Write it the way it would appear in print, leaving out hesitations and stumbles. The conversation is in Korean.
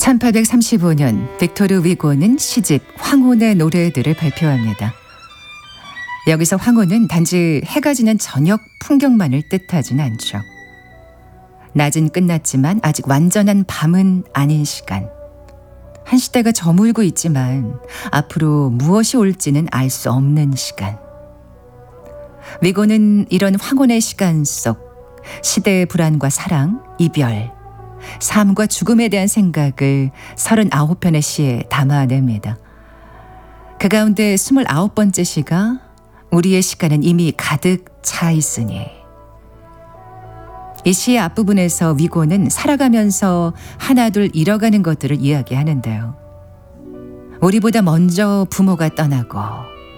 1835년 빅토르 위고는 시집 황혼의 노래들을 발표합니다. 여기서 황혼은 단지 해가 지는 저녁 풍경만을 뜻하진 않죠. 낮은 끝났지만 아직 완전한 밤은 아닌 시간. 한 시대가 저물고 있지만 앞으로 무엇이 올지는 알 수 없는 시간. 위고는 이런 황혼의 시간 속 시대의 불안과 사랑, 이별, 삶과 죽음에 대한 생각을 39편의 시에 담아냅니다. 그 가운데 29번째 시가 우리의 시간은 이미 가득 차 있으니. 이 시의 앞부분에서 위고는 살아가면서 하나둘 잃어가는 것들을 이야기하는데요. 우리보다 먼저 부모가 떠나고